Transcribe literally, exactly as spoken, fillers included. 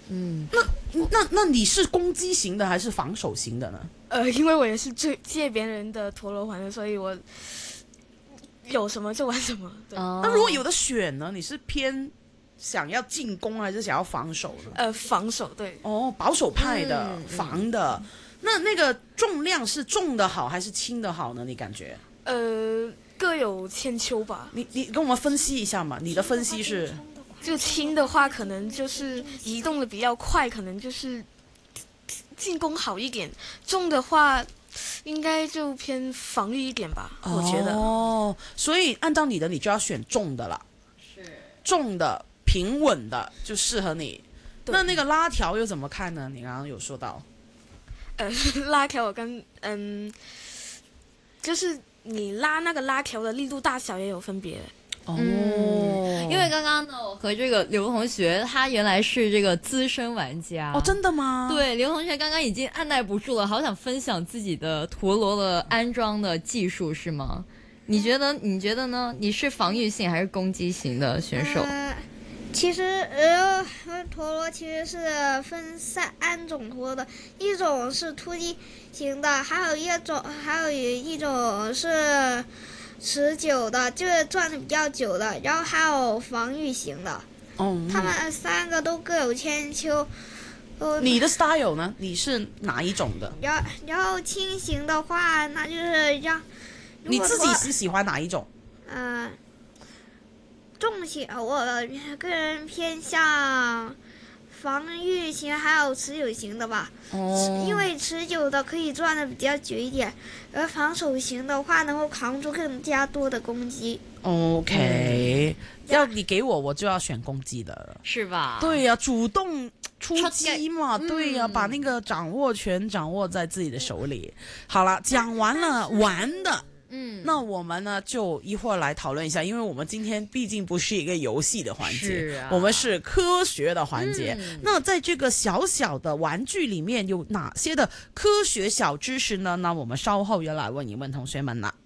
嗯， 那那你是攻击型的还是防守型的呢？ 呃，因为我也是借借别人的陀螺环的，所以我有什么就玩什么。对， 哦那如果有的选呢？你是偏想要进攻还是想要防守呢？ 呃，防守对。 哦，保守派的， 嗯防的。那那个重量是重的好还是轻的好呢？你感觉？ 呃，各有千秋吧。 你你跟我们分析一下嘛？你的分析是？ 就轻的话，可能就是移动的比较快，可能就是进攻好一点；重的话，应该就偏防御一点吧。我觉得。 哦，所以按照你的，你就要选重的了。是。重的、平稳的就适合你。那那个拉条又怎么看呢？你刚刚有说到。 呃，拉条我跟嗯，就是你拉那个拉条的力度大小也有分别。 哦、 嗯，因为刚刚呢，我和这个刘同学，他原来是这个资深玩家。 哦，真的吗？ 对，刘同学刚刚已经按耐不住了，好想分享自己的陀螺的安装的技术，是吗？你觉得？你觉得呢？你是防御性还是攻击型的选手？ 呃其实呃，陀螺其实是分三种陀螺的，一种是突击型的，还有一种还有一种是持久的，就是转的比较久的，然后还有防御型的。 哦， 他们三个都各有千秋。呃、 你的 style 呢？你是哪一种的？ 然然后轻型的话，那就是让你自己是喜欢哪一种？ 嗯。呃重型，我个人偏向防御型还有持久型的吧。 哦， 因为持久的可以转的比较久一点，而防守型的话能够扛住更加多的攻击。 OK，、嗯、要你给我，我就要选攻击的， 是吧？ 对呀、啊，主动出击嘛，对呀、啊嗯， 把那个掌握权掌握在自己的手里。好了，讲完了玩的。嗯，那我们呢就一会儿来讨论一下，因为我们今天毕竟不是一个游戏的环节， 啊、 我们是科学的环节、 嗯。 那在这个小小的玩具里面有哪些的科学小知识呢？那我们稍后要来问一问同学们了。